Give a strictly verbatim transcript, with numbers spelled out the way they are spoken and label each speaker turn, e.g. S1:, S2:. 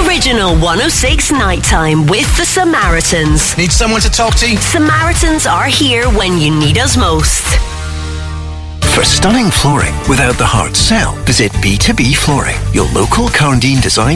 S1: Original one oh six Nighttime with the Samaritans.
S2: Need someone to talk to?
S1: Samaritans are here when you need us most.
S3: For stunning flooring without the hard sell, visit B two B Flooring, your local Carndine design